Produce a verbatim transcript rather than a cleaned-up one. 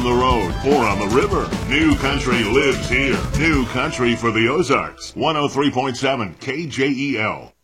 the road or on the river, New Country lives here. New Country for the Ozarks. one oh three point seven K J E L.